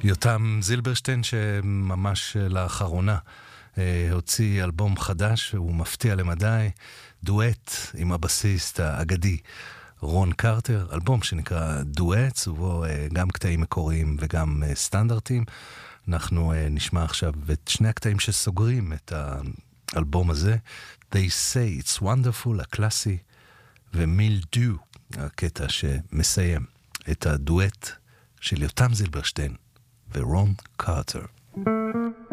יותם זילברשטיין שממש לאחרונה הוציא אלבום חדש שהוא מפתיע למדי, דואט עם הבסיסט האגדי רון קרטר, אלבום שנקרא דואט, ובו גם קטעים מקוריים וגם סטנדרטים. אנחנו נשמע עכשיו את שני הקטעים שסוגרים את האלבום הזה, They Say It's Wonderful, הקלאסי, ומילדו, הקטע שמסיים את הדואט של יותם זילברשטיין ורון קרטר.